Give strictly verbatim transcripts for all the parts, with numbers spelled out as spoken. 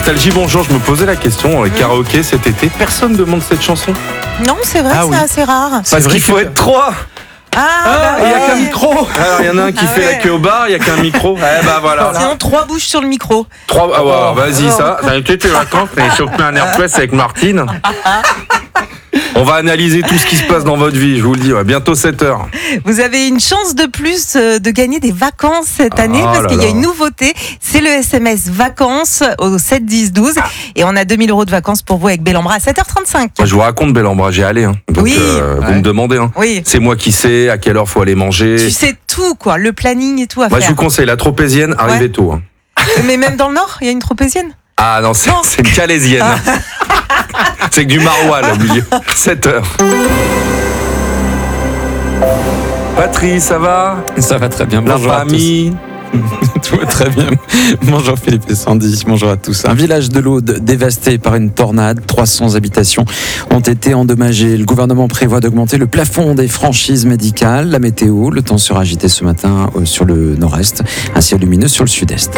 Nostalgie, bonjour. Je me posais la question, euh, karaoké cet été, personne ne demande cette chanson. Non, c'est vrai, Ah c'est oui. assez rare. Parce qu'il faut être trois. Ah, bah Il n'y a ouais. qu'un micro. Alors il y en a un qui Ah fait ouais. la queue au bar, il n'y a qu'un micro. Eh bah voilà. Sinon, trois bouches sur le micro. Trois. Ah bah, vas-y ça. T'as été tes vacances, t'as chopé un Airpress avec Martine. On va analyser tout ce qui se passe dans votre vie, je vous le dis. Ouais. Bientôt sept heures. Vous avez une chance de plus euh, de gagner des vacances cette Ah année parce là qu'il y a là. une nouveauté. C'est le S M S vacances au sept dix douze et on a deux mille euros de vacances pour vous avec Bellambra à sept heures trente-cinq. Moi, je vous raconte Bellambra, j'ai allé. Hein. Donc, Oui. euh, vous Ouais. me demandez. Hein. Oui. C'est moi qui sais à quelle heure faut aller manger. Tu sais tout, quoi. Le planning et tout à Moi, je faire. vous conseille la tropézienne, arrivez Ouais. tôt. Hein. Mais même dans le Nord, il y a une tropézienne. Ah non, c'est, Non. c'est une calaisienne. C'est que du maroilles au milieu. sept heures. Patrice, ça va? Ça va très bien. La Bonjour à tous. famille? Tout va très bien. Bonjour Philippe et Sandy, bonjour à tous. Un village de l'Aude dévasté par une tornade, trois cents habitations ont été endommagées. Le gouvernement prévoit d'augmenter le plafond des franchises médicales. La météo, le temps sera agité ce matin sur le nord-est, un ciel lumineux sur le sud-est.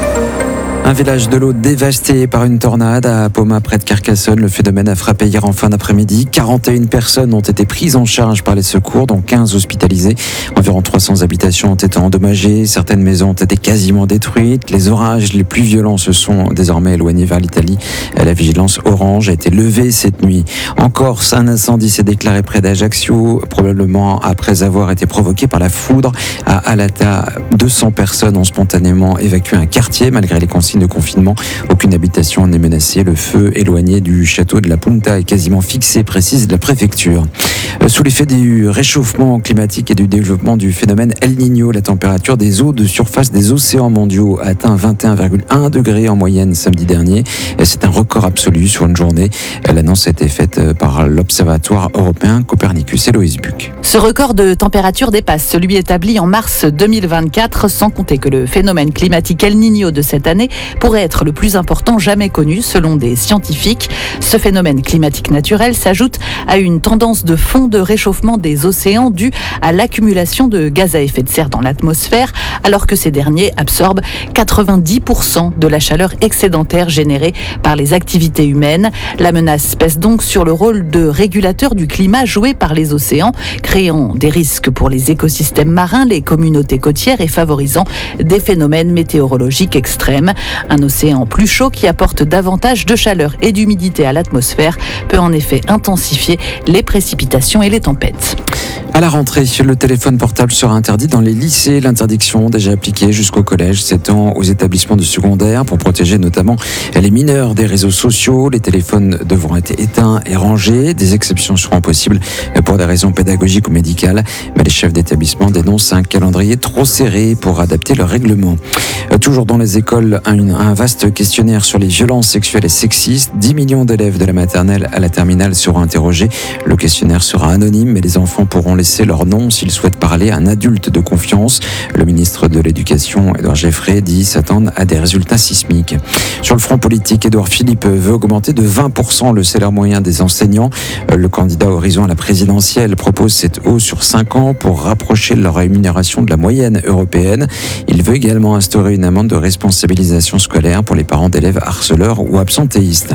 Un village de l'Aude dévasté par une tornade à Poma, près de Carcassonne. Le phénomène a frappé hier en fin d'après-midi. quarante et une personnes ont été prises en charge par les secours, dont quinze hospitalisées. Environ trois cents habitations ont été endommagées. Certaines maisons ont été quasiment détruites. Les orages les plus violents se sont désormais éloignés vers l'Italie. La vigilance orange a été levée cette nuit. En Corse, un incendie s'est déclaré près d'Ajaccio, probablement après avoir été provoqué par la foudre. À Alata, deux cents personnes ont spontanément évacué un quartier malgré les consignes de confinement. Aucune habitation n'est menacée. Le feu éloigné du château de la Punta est quasiment fixé, précise la préfecture. Sous l'effet du réchauffement climatique et du développement du phénomène El Niño, la température des eaux de surface des océans mondiaux a atteint vingt et un virgule un degrés en moyenne samedi dernier. C'est un record absolu sur une journée. L'annonce a été faite par l'Observatoire européen Copernicus. Héloïse Buc. Ce record de température dépasse celui établi en mars deux mille vingt-quatre, sans compter que le phénomène climatique El Niño de cette année pourrait être le plus important jamais connu selon des scientifiques. Ce phénomène climatique naturel s'ajoute à une tendance de fond de réchauffement des océans due à l'accumulation de gaz à effet de serre dans l'atmosphère, alors que ces derniers absorbent quatre-vingt-dix pour cent de la chaleur excédentaire générée par les activités humaines. La menace pèse donc sur le rôle de régulateur du climat joué par les océans, créant des risques pour les écosystèmes marins, les communautés côtières et favorisant des phénomènes météorologiques extrêmes. Un océan plus chaud qui apporte davantage de chaleur et d'humidité à l'atmosphère peut en effet intensifier les précipitations et les tempêtes. À la rentrée, le téléphone portable sera interdit dans les lycées. L'interdiction, déjà appliquée jusqu'au collège, s'étend aux établissements de secondaire pour protéger notamment les mineurs des réseaux sociaux. Les téléphones devront être éteints et rangés. Des exceptions seront possibles pour des raisons pédagogiques ou médicales. Mais les chefs d'établissement dénoncent un calendrier trop serré pour adapter leur règlement. Toujours dans les écoles, un, un vaste questionnaire sur les violences sexuelles et sexistes. dix millions d'élèves de la maternelle à la terminale seront interrogés. Le questionnaire sera anonyme, mais les enfants pourront laisser leur nom s'ils souhaitent parler à un adulte de confiance. Le ministre de l'Éducation, Édouard Geoffrey, dit s'attendre à des résultats sismiques. Sur le front politique, Édouard Philippe veut augmenter de vingt pour cent le salaire moyen des enseignants. Le candidat Horizon à la présidentielle propose cette hausse sur cinq ans pour rapprocher leur rémunération de la moyenne européenne. Il veut également instaurer une amende de responsabilisation scolaire pour les parents d'élèves harceleurs ou absentéistes.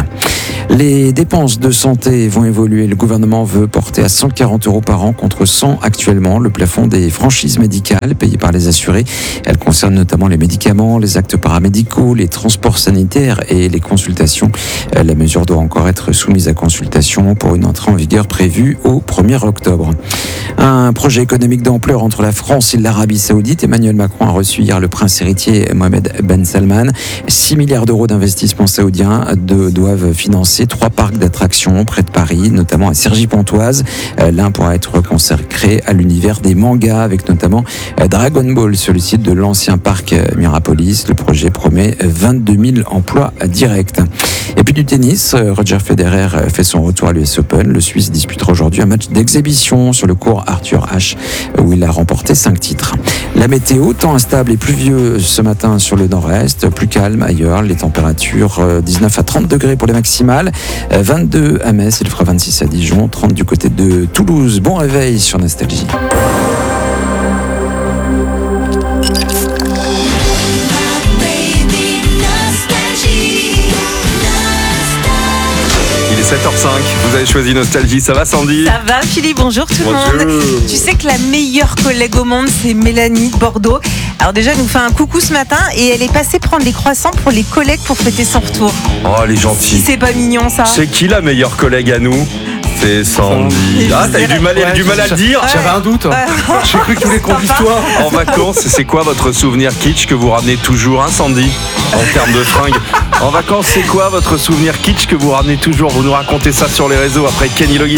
Les dépenses de santé vont évoluer. Le gouvernement veut porter à cent quarante euros par an contre cent actuellement le plafond des franchises médicales payées par les assurés. Elles concernent notamment les médicaments, les actes paramédicaux, les transports sanitaires et les consultations. La mesure doit encore être soumise à consultation pour une entrée en vigueur prévue au premier octobre. Un projet économique d'ampleur entre la France et l'Arabie Saoudite. Emmanuel Macron a reçu hier le prince héritier Mohamed Ben Salman. six milliards d'euros d'investissements saoudiens de, doivent financer trois parcs d'attractions près de Paris, notamment à Cergy-Pontoise. L'un pourra être consacré à l'univers des mangas, avec notamment Dragon Ball sur le site de l'ancien parc Mirapolis. Le projet promet vingt-deux mille emplois directs. Et puis du tennis, Roger Federer fait son retour à l'U S Open. Le Suisse disputera aujourd'hui un match d'exhibition sur le court Arthur Ashe, où il a remporté cinq titres. La météo, temps instable et pluvieux ce matin sur le nord-est, plus calme ailleurs. Les températures dix-neuf à trente degrés pour les maximales, vingt-deux à Metz, il fera vingt-six à Dijon, trente du côté de Toulouse. Bon réveil sur Nostalgie. sept heures cinq. Vous avez choisi Nostalgie. Ça va, Sandy? Ça va, Philippe? Bonjour tout le Bonjour. monde. Tu sais que la meilleure collègue au monde, c'est Mélanie de Bordeaux. Alors déjà, elle nous fait un coucou ce matin et elle est passée prendre des croissants pour les collègues pour fêter son retour. Oh, elle est Si gentille. c'est pas mignon, ça. C'est qui la meilleure collègue à nous? C'est Sandy. Ah, t'as eu du mal, Ouais, du mal à le dire? J'avais un doute. Ouais. J'ai cru que tu voulais qu'on dise toi. En vacances, c'est quoi votre souvenir kitsch que vous ramenez toujours, hein, Sandy? En termes de fringues. En vacances, c'est quoi votre souvenir kitsch que vous ramenez toujours? Vous nous racontez ça sur les réseaux après Kenny Loggins.